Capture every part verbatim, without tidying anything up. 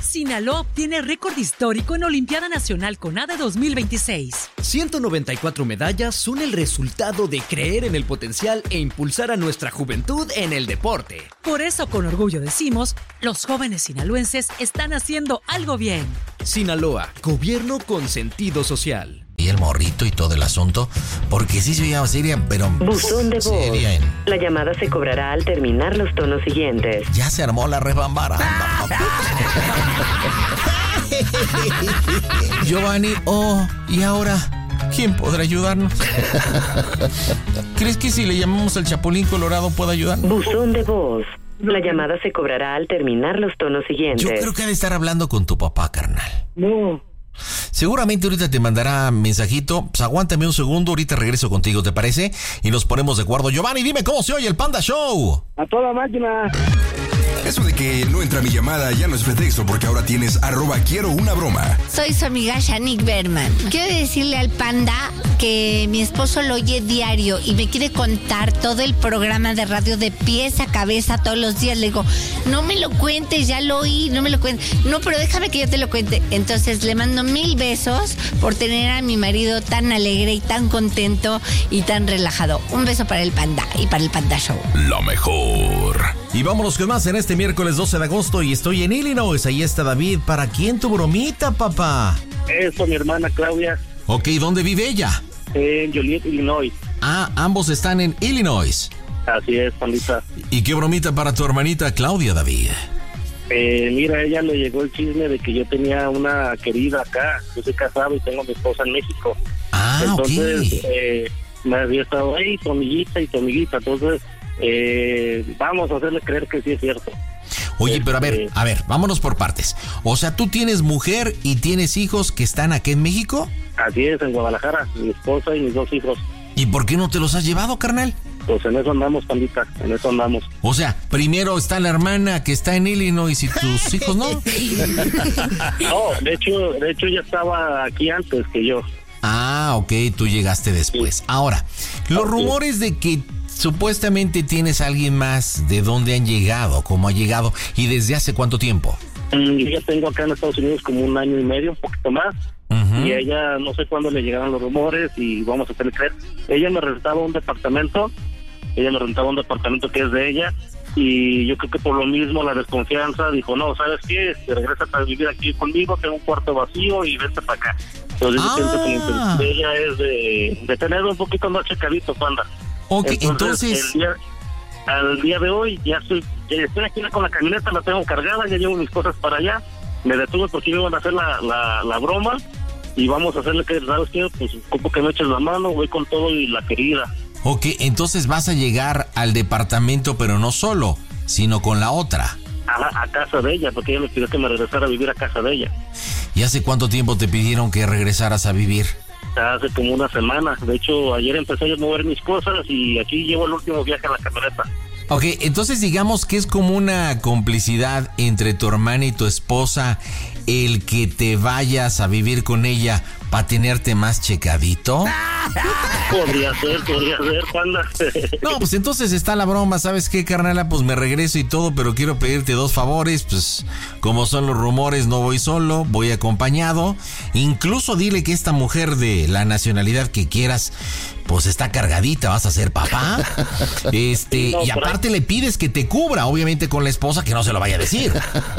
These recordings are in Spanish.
Sinaloa obtiene récord histórico en Olimpiada Nacional CONADE dos mil veintiséis. ciento noventa y cuatro medallas son el resultado de creer en el potencial e impulsar a nuestra juventud en el deporte. Por eso, con orgullo decimos, los jóvenes sinaloenses están haciendo algo bien. Sinaloa, gobierno con sentido social. Y el morrito y todo el asunto, porque sí se llama seria, pero... Buzón de voz. Seria en... La llamada se cobrará al terminar los tonos siguientes. Ya se armó la rebambara. Giovanni, oh, ¿y ahora quién podrá ayudarnos? ¿Crees que si le llamamos al Chapulín Colorado pueda ayudar? Buzón de voz. La llamada se cobrará al terminar los tonos siguientes. Yo creo que ha de estar hablando con tu papá, carnal. No. Seguramente ahorita te mandará mensajito. Pues aguántame un segundo, ahorita regreso contigo, ¿te parece? Y nos ponemos de acuerdo. Giovanni, dime cómo se oye el Panda Show. A toda máquina. Eso de que no entra mi llamada ya no es pretexto, porque ahora tienes arroba quiero una broma. Soy su amiga Shanique Berman. Quiero decirle al Panda que mi esposo lo oye diario y me quiere contar todo el programa de radio de pies a cabeza todos los días. Le digo, no me lo cuentes, ya lo oí, no me lo cuentes. No, pero déjame que yo te lo cuente. Entonces le mando mil besos por tener a mi marido tan alegre y tan contento y tan relajado. Un beso para el Panda y para el Panda Show. Lo mejor. Y vámonos con más en este miércoles doce de agosto y estoy en Illinois. Ahí está David. ¿Para quién tu bromita, papá? Eso, mi hermana Claudia. Ok, ¿dónde vive ella? En Joliet, Illinois. Ah, ambos están en Illinois. Así es, pandita. ¿Y qué bromita para tu hermanita Claudia, David? Eh, mira, a ella le llegó el chisme de que yo tenía una querida acá. Yo soy casado y tengo a mi esposa en México. Ah, Entonces, ok. eh, me había estado ahí, tu amiguita y tu amiguita. Entonces, eh, vamos a hacerle creer que sí es cierto. Oye, pero a ver, Este- a ver, vámonos por partes. O sea, ¿tú tienes mujer y tienes hijos que están aquí en México? Así es, en Guadalajara, mi esposa y mis dos hijos. ¿Y por qué no te los has llevado, carnal? Pues en eso andamos, pandita, en eso andamos. O sea, primero está la hermana que está en Illinois y tus hijos no. No, de hecho, de hecho ella estaba aquí antes que yo. Ah, ok, tú llegaste después. Ahora, los Ok. rumores de que supuestamente tienes a alguien más, ¿de dónde han llegado? ¿Cómo ha llegado? ¿Y desde hace cuánto tiempo? Mm, Yo ya tengo acá en Estados Unidos como un año y medio, un poquito más. Ujú. Y ella, no sé cuándo le llegaron los rumores y vamos a hacerle creer. Ella me rentaba un departamento, ella me rentaba un departamento que es de ella. Y yo creo que por lo mismo la desconfianza dijo, no, ¿sabes qué? Te regresas a vivir aquí conmigo, tengo un cuarto vacío y vente para acá. Entonces yo siento que la intención de ella es de, de tener un poquito más checadito, panda. Ok, entonces... el día, al día de hoy ya estoy, ya estoy aquí con la camioneta, la tengo cargada, ya llevo mis cosas para allá. Me detuve porque me iban a hacer la, la, la broma y vamos a hacerle que, ¿sabes qué? Pues ocupo que me eches la mano, voy con todo y la querida. Ok, entonces vas a llegar al departamento, pero no solo, sino con la otra. A, a casa de ella, porque ella me pidió que me regresara a vivir a casa de ella. ¿Y hace cuánto tiempo te pidieron que regresaras a vivir? Hace como una semana. De hecho, ayer empecé a mover mis cosas y aquí llevo el último viaje en la camioneta. Ok, entonces digamos que es como una complicidad entre tu hermana y tu esposa el que te vayas a vivir con ella para tenerte más checadito. Podría ser, podría ser, panda. No, pues entonces está la broma, ¿sabes qué, carnala? Pues me regreso y todo, pero quiero pedirte dos favores, pues como son los rumores, no voy solo, voy acompañado. Incluso dile que esta mujer de la nacionalidad que quieras, pues está cargadita, vas a ser papá. Este, No, y por aparte le pides que te cubra, obviamente con la esposa, que no se lo vaya a decir.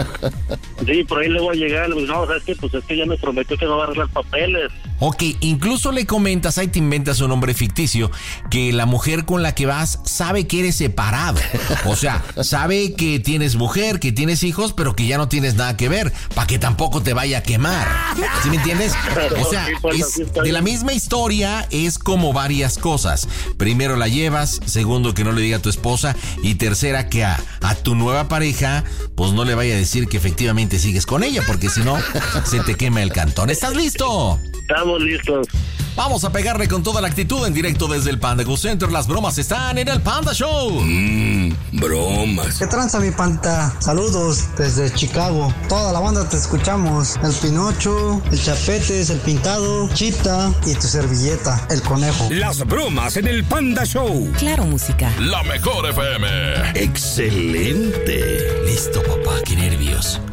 Sí, por ahí le voy a llegar. Le digo, no, ¿sabes qué? Pues es que ya me prometió que no va a arreglar papeles. Ok, incluso le comentas, ahí te inventas un nombre ficticio, que la mujer con la que vas sabe que eres separado. O sea, sabe que tienes mujer, que tienes hijos, pero que ya no tienes nada que ver, para que tampoco te vaya a quemar. ¿Sí me entiendes? O sea, Sí, pues, es así está de bien. la misma historia, es como varias cosas. Primero la llevas, segundo que no le diga a tu esposa, y tercera que a, a tu nueva pareja, pues no le vaya a decir que efectivamente sigues con ella, porque si no, se te quema el cantón. ¿Estás listo? Estamos listos. Vamos a pegarle con toda la actitud en directo desde el Panda Go Center. Las bromas están en el Panda Show. Mmm, bromas. ¿Qué tranza, mi panta? Saludos desde Chicago. Toda la banda te escuchamos. El Pinocho, el Chapetes, el Pintado, Chita y tu servilleta, el Conejo. Las bromas en el Panda Show. Claro, música. La mejor F M. Excelente. Listo, papá, qué nervios.